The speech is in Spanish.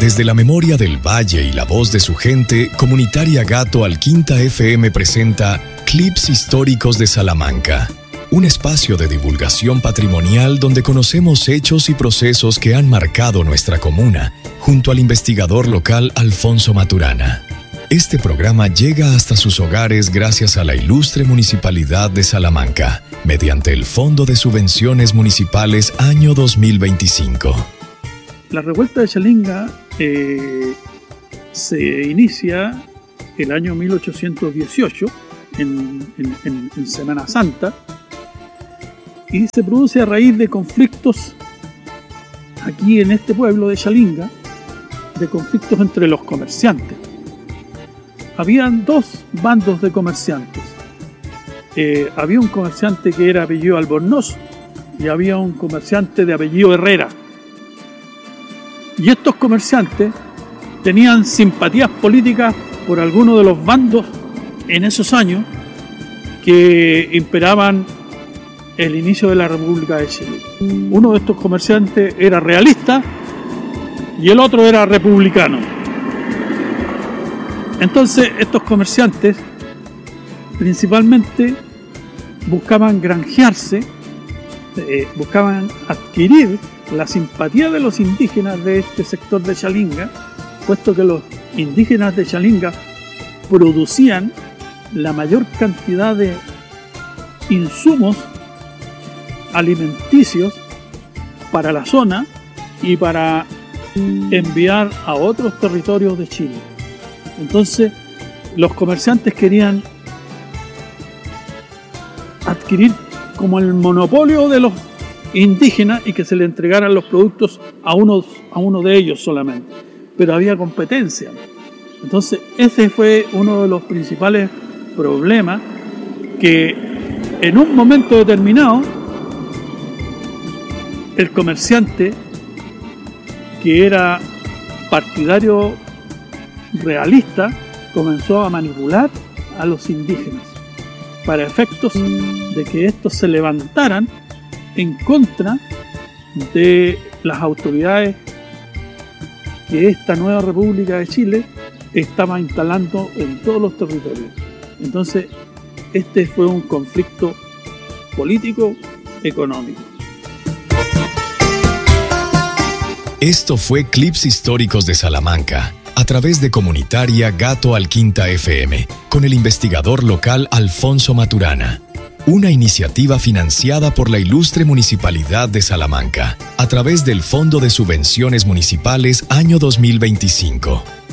Desde la memoria del Valle y la voz de su gente, Comunitaria Gato Alquinta FM presenta Clips Históricos de Salamanca, un espacio de divulgación patrimonial donde conocemos hechos y procesos que han marcado nuestra comuna, junto al investigador local Alfonso Maturana. Este programa llega hasta sus hogares gracias a la ilustre Municipalidad de Salamanca, mediante el Fondo de Subvenciones Municipales año 2025. La revuelta de Chalinga se inicia el año 1818, en Semana Santa, y se produce a raíz de conflictos aquí en este pueblo de Chalinga, de conflictos entre los comerciantes. Habían dos bandos de comerciantes. Había un comerciante que era apellido Albornoz y había un comerciante de apellido Herrera. Y estos comerciantes tenían simpatías políticas por algunos de los bandos en esos años que imperaban el inicio de la República de Chile. Uno de estos comerciantes era realista y el otro era republicano. Entonces estos comerciantes principalmente buscaban granjearse, buscaban adquirir la simpatía de los indígenas de este sector de Chalinga, puesto que los indígenas de Chalinga producían la mayor cantidad de insumos alimenticios para la zona y para enviar a otros territorios de Chile. Entonces, los comerciantes querían adquirir como el monopolio de los indígenas y que se le entregaran los productos a uno de ellos solamente. Pero había competencia. Entonces, ese fue uno de los principales problemas que en un momento determinado el comerciante, que era partidario realista, comenzó a manipular a los indígenas para efectos de que estos se levantaran en contra de las autoridades que esta nueva República de Chile estaba instalando en todos los territorios. Entonces, este fue un conflicto político-económico. Esto fue Clips Históricos de Salamanca, a través de Comunitaria Gato Alquinta FM, con el investigador local Alfonso Maturana. Una iniciativa financiada por la ilustre Municipalidad de Salamanca, a través del Fondo de Subvenciones Municipales año 2025.